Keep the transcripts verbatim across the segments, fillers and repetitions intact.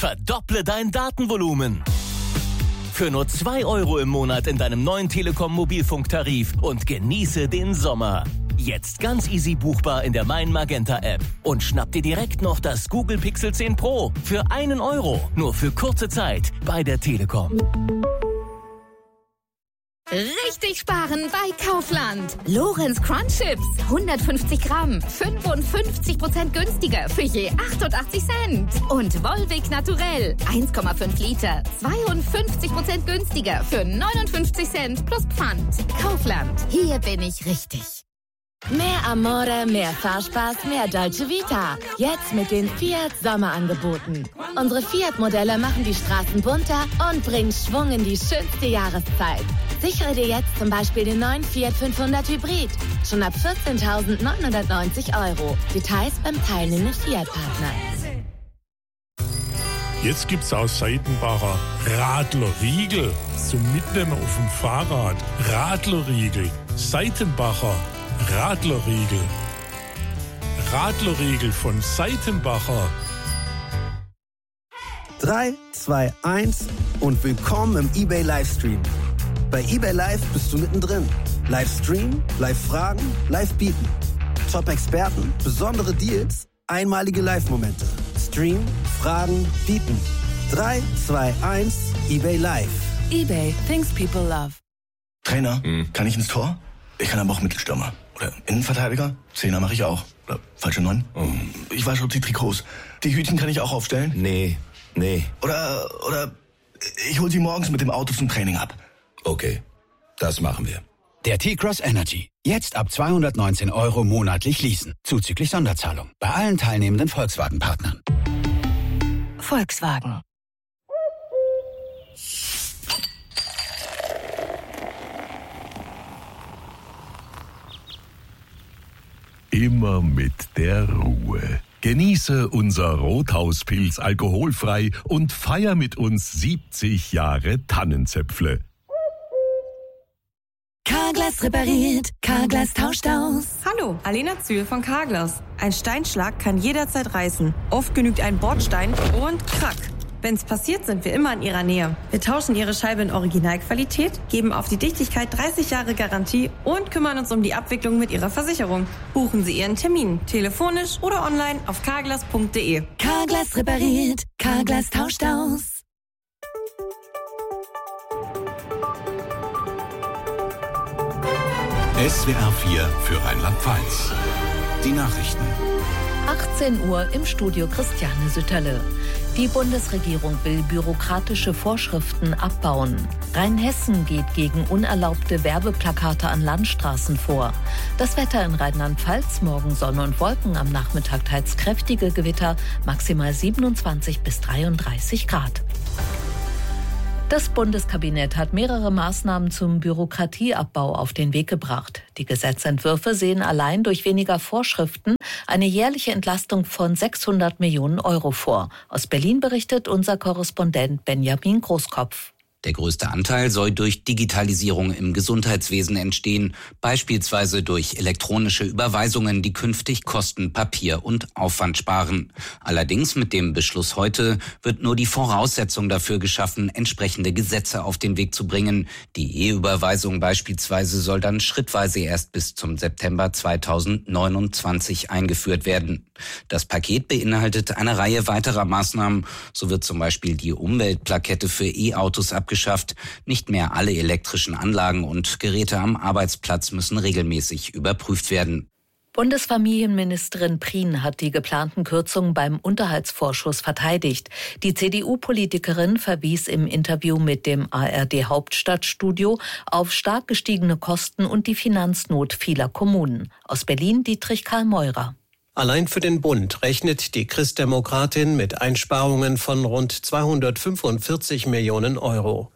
Verdopple dein Datenvolumen. Für nur zwei Euro im Monat in deinem neuen Telekom-Mobilfunktarif und genieße den Sommer. Jetzt ganz easy buchbar in der Mein Magenta App. Und schnapp dir direkt noch das Google Pixel zehn Pro für einen Euro. Nur für kurze Zeit bei der Telekom. Richtig sparen bei Kaufland. Lorenz Crunch Chips, hundertfünfzig Gramm, fünfundfünfzig Prozent günstiger für je achtundachtzig Cent. Und Volvic Naturell, eins Komma fünf Liter, zweiundfünfzig Prozent günstiger für neunundfünfzig Cent plus Pfand. Kaufland, hier bin ich richtig. Mehr Amore, mehr Fahrspaß, mehr Dolce Vita. Jetzt mit den Fiat Sommerangeboten. Unsere Fiat-Modelle machen die Straßen bunter und bringen Schwung in die schönste Jahreszeit. Sichere dir jetzt zum Beispiel den neuen Fiat fünfhundert Hybrid. Schon ab vierzehntausendneunhundertneunzig Euro. Details beim teilnehmenden Fiat-Partner. Jetzt gibt's aus Seitenbacher Radlerriegel zum Mitnehmen auf dem Fahrrad. Radlerriegel, Seitenbacher Radlerriegel. Radlerriegel von Seitenbacher. drei, zwei, eins und willkommen im eBay Livestream. Bei eBay Live bist du mittendrin. Livestream, Live-Fragen, Live-Bieten. Top-Experten, besondere Deals, einmalige Live-Momente. Stream, Fragen, Bieten. drei, zwei, eins, eBay Live. eBay, things people love. Trainer, hm. kann ich ins Tor? Ich kann aber auch Mittelstürmer. Oder Innenverteidiger? Zehner mache ich auch. Oder falsche Neun? Oh. Ich wasche die Trikots. Die Hütchen kann ich auch aufstellen? Nee, nee. Oder, oder ich hol sie morgens mit dem Auto zum Training ab. Okay, das machen wir. Der T-Cross Energy. Jetzt ab zweihundertneunzehn Euro monatlich leasen. Zuzüglich Sonderzahlung. Bei allen teilnehmenden Volkswagen-Partnern. Volkswagen. Immer mit der Ruhe. Genieße unser Rothauspilz alkoholfrei und feier mit uns siebzig Jahre Tannenzäpfle. Carglass repariert, Carglass tauscht aus. Hallo, Alena Zühl von Carglass. Ein Steinschlag kann jederzeit reißen. Oft genügt ein Bordstein und krack. Wenn's passiert, sind wir immer in Ihrer Nähe. Wir tauschen Ihre Scheibe in Originalqualität, geben auf die Dichtigkeit dreißig Jahre Garantie und kümmern uns um die Abwicklung mit Ihrer Versicherung. Buchen Sie Ihren Termin, telefonisch oder online auf carglass punkt de. Carglass repariert, Carglass tauscht aus. S W R vier für Rheinland-Pfalz. Die Nachrichten. achtzehn Uhr im Studio Christiane Sütterle. Die Bundesregierung will bürokratische Vorschriften abbauen. Rheinhessen geht gegen unerlaubte Werbeplakate an Landstraßen vor. Das Wetter in Rheinland-Pfalz, morgen Sonne und Wolken, am Nachmittag teils kräftige Gewitter, maximal siebenundzwanzig bis dreiunddreißig Grad. Das Bundeskabinett hat mehrere Maßnahmen zum Bürokratieabbau auf den Weg gebracht. Die Gesetzentwürfe sehen allein durch weniger Vorschriften eine jährliche Entlastung von sechshundert Millionen Euro vor. Aus Berlin berichtet unser Korrespondent Benjamin Großkopf. Der größte Anteil soll durch Digitalisierung im Gesundheitswesen entstehen, beispielsweise durch elektronische Überweisungen, die künftig Kosten, Papier und Aufwand sparen. Allerdings mit dem Beschluss heute wird nur die Voraussetzung dafür geschaffen, entsprechende Gesetze auf den Weg zu bringen. Die E-Überweisung beispielsweise soll dann schrittweise erst bis zum September zweitausendneunundzwanzig eingeführt werden. Das Paket beinhaltet eine Reihe weiterer Maßnahmen. So wird zum Beispiel die Umweltplakette für E-Autos abgeschafft. Nicht mehr alle elektrischen Anlagen und Geräte am Arbeitsplatz müssen regelmäßig überprüft werden. Bundesfamilienministerin Prien hat die geplanten Kürzungen beim Unterhaltsvorschuss verteidigt. Die C D U-Politikerin verwies im Interview mit dem A R D-Hauptstadtstudio auf stark gestiegene Kosten und die Finanznot vieler Kommunen. Aus Berlin Dietrich Karl Meurer. Allein für den Bund rechnet die Christdemokratin mit Einsparungen von rund zweihundertfünfundvierzig Millionen Euro.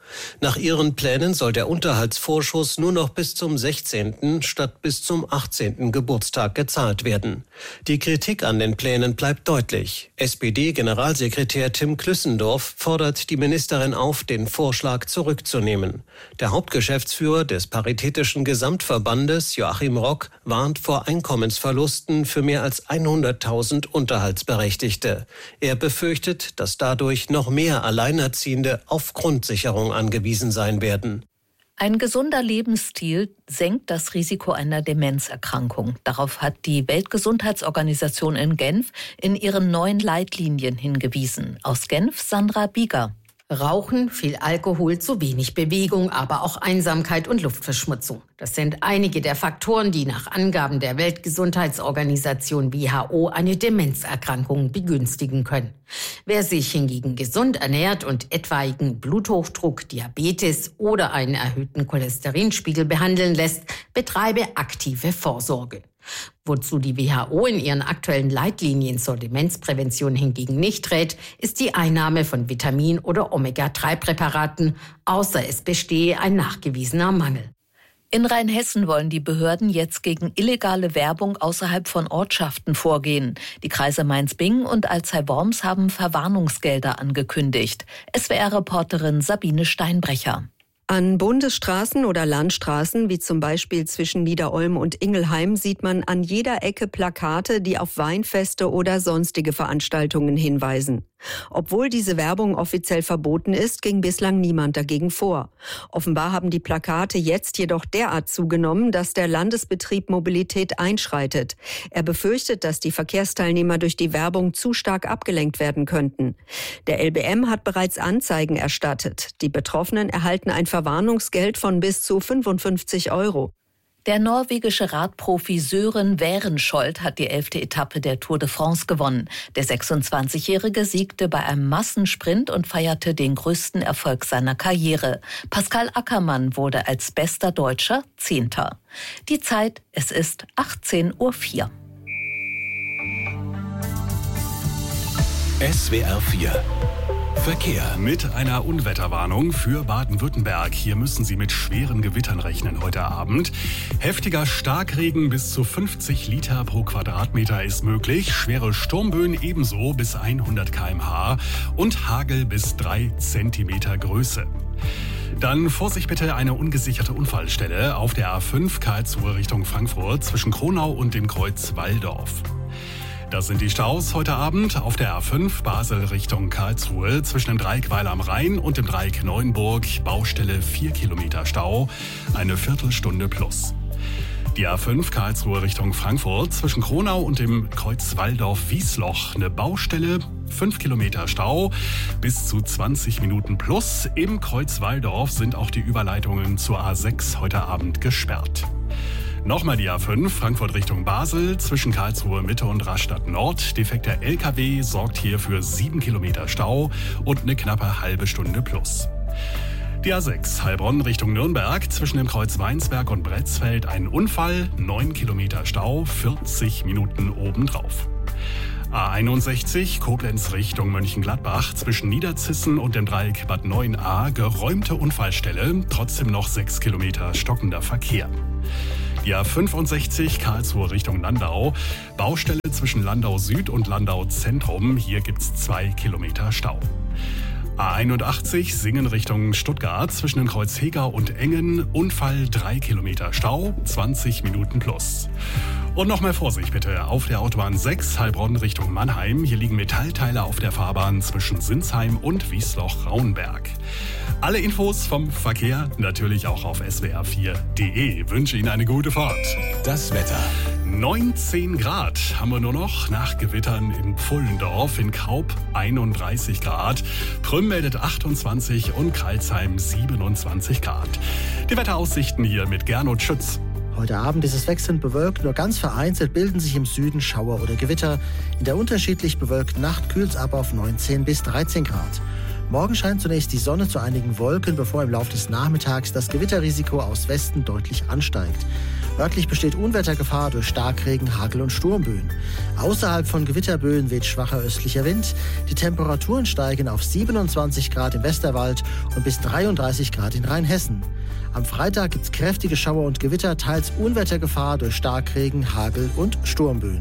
Nach ihren Plänen soll der Unterhaltsvorschuss nur noch bis zum sechzehnten statt bis zum achtzehnten Geburtstag gezahlt werden. Die Kritik an den Plänen bleibt deutlich. S P D-Generalsekretär Tim Klüssendorf fordert die Ministerin auf, den Vorschlag zurückzunehmen. Der Hauptgeschäftsführer des Paritätischen Gesamtverbandes, Joachim Rock, warnt vor Einkommensverlusten für mehr als hunderttausend Unterhaltsberechtigte. Er befürchtet, dass dadurch noch mehr Alleinerziehende auf Grundsicherung angewiesen sein werden. Ein gesunder Lebensstil senkt das Risiko einer Demenzerkrankung. Darauf hat die Weltgesundheitsorganisation in Genf in ihren neuen Leitlinien hingewiesen. Aus Genf Sandra Bieger. Rauchen, viel Alkohol, zu wenig Bewegung, aber auch Einsamkeit und Luftverschmutzung. Das sind einige der Faktoren, die nach Angaben der Weltgesundheitsorganisation W H O eine Demenzerkrankung begünstigen können. Wer sich hingegen gesund ernährt und etwaigen Bluthochdruck, Diabetes oder einen erhöhten Cholesterinspiegel behandeln lässt, betreibe aktive Vorsorge. Wozu die W H O in ihren aktuellen Leitlinien zur Demenzprävention hingegen nicht rät, ist die Einnahme von Vitamin- oder Omega drei Präparaten, außer es bestehe ein nachgewiesener Mangel. In Rheinhessen wollen die Behörden jetzt gegen illegale Werbung außerhalb von Ortschaften vorgehen. Die Kreise Mainz-Bingen und Alzey-Worms haben Verwarnungsgelder angekündigt. S W R-Reporterin Sabine Steinbrecher. An Bundesstraßen oder Landstraßen, wie zum Beispiel zwischen Niederolm und Ingelheim, sieht man an jeder Ecke Plakate, die auf Weinfeste oder sonstige Veranstaltungen hinweisen. Obwohl diese Werbung offiziell verboten ist, ging bislang niemand dagegen vor. Offenbar haben die Plakate jetzt jedoch derart zugenommen, dass der Landesbetrieb Mobilität einschreitet. Er befürchtet, dass die Verkehrsteilnehmer durch die Werbung zu stark abgelenkt werden könnten. Der L B M hat bereits Anzeigen erstattet. Die Betroffenen erhalten ein Verwarnungsgeld von bis zu fünfundfünfzig Euro. Der norwegische Radprofi Sören Wärenschold hat die elfte Etappe der Tour de France gewonnen. Der sechsundzwanzigjährige siegte bei einem Massensprint und feierte den größten Erfolg seiner Karriere. Pascal Ackermann wurde als bester Deutscher Zehnter. Die Zeit, es ist achtzehn Uhr vier. S W R vier Verkehr. Mit einer Unwetterwarnung für Baden-Württemberg. Hier müssen Sie mit schweren Gewittern rechnen heute Abend. Heftiger Starkregen bis zu fünfzig Liter pro Quadratmeter ist möglich. Schwere Sturmböen ebenso bis hundert Kilometer pro Stunde und Hagel bis drei Zentimeter Größe. Dann Vorsicht bitte, eine ungesicherte Unfallstelle auf der A fünf Karlsruhe Richtung Frankfurt zwischen Kronau und dem Kreuz Walldorf. Das sind die Staus heute Abend auf der A fünf Basel Richtung Karlsruhe zwischen dem Dreieck Weil am Rhein und dem Dreieck Neuenburg. Baustelle vier Kilometer Stau, eine Viertelstunde plus. Die A fünf Karlsruhe Richtung Frankfurt zwischen Kronau und dem Kreuz Walldorf-Wiesloch. Eine Baustelle, fünf Kilometer Stau, bis zu zwanzig Minuten plus. Im Kreuz Walldorf sind auch die Überleitungen zur A sechs heute Abend gesperrt. Nochmal die A fünf, Frankfurt Richtung Basel, zwischen Karlsruhe Mitte und Rastatt Nord. Defekter L K W sorgt hier für sieben Kilometer Stau und eine knappe halbe Stunde plus. Die A sechs, Heilbronn Richtung Nürnberg, zwischen dem Kreuz Weinsberg und Bretzfeld ein Unfall, neun Kilometer Stau, vierzig Minuten obendrauf. A einundsechzig, Koblenz Richtung Mönchengladbach, zwischen Niederzissen und dem Dreieck Bad neun a, geräumte Unfallstelle, trotzdem noch sechs Kilometer stockender Verkehr. Die A fünfundsechzig, Karlsruhe Richtung Landau, Baustelle zwischen Landau Süd und Landau Zentrum, hier gibt's zwei Kilometer Stau. A einundachtzig, Singen Richtung Stuttgart, zwischen dem Kreuz Hegau und Engen, Unfall drei Kilometer Stau, zwanzig Minuten plus. Und nochmal Vorsicht bitte, auf der Autobahn sechs, Heilbronn Richtung Mannheim, hier liegen Metallteile auf der Fahrbahn zwischen Sinsheim und Wiesloch-Raunberg. Alle Infos vom Verkehr natürlich auch auf S W R vier Punkt de. Wünsche Ihnen eine gute Fahrt. Das Wetter. neunzehn Grad haben wir nur noch nach Gewittern in Pfullendorf, in Kaup einunddreißig Grad, Prüm meldet achtundzwanzig und Crailsheim siebenundzwanzig Grad. Die Wetteraussichten hier mit Gernot Schütz. Heute Abend ist es wechselnd bewölkt, nur ganz vereinzelt bilden sich im Süden Schauer oder Gewitter. In der unterschiedlich bewölkten Nacht kühlt es ab auf neunzehn bis dreizehn Grad. Morgen scheint zunächst die Sonne zu einigen Wolken, bevor im Laufe des Nachmittags das Gewitterrisiko aus Westen deutlich ansteigt. Örtlich besteht Unwettergefahr durch Starkregen, Hagel und Sturmböen. Außerhalb von Gewitterböen weht schwacher östlicher Wind. Die Temperaturen steigen auf siebenundzwanzig Grad im Westerwald und bis dreiunddreißig Grad in Rheinhessen. Am Freitag gibt es kräftige Schauer und Gewitter, teils Unwettergefahr durch Starkregen, Hagel und Sturmböen.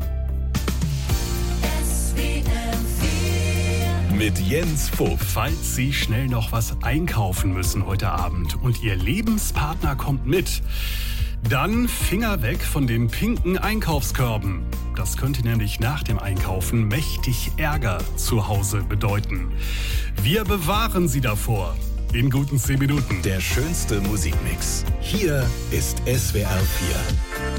Mit Jens Vogt. Falls Sie schnell noch was einkaufen müssen heute Abend und Ihr Lebenspartner kommt mit, dann Finger weg von den pinken Einkaufskörben. Das könnte nämlich nach dem Einkaufen mächtig Ärger zu Hause bedeuten. Wir bewahren Sie davor. In guten zehn Minuten. Der schönste Musikmix. Hier ist S W R vier.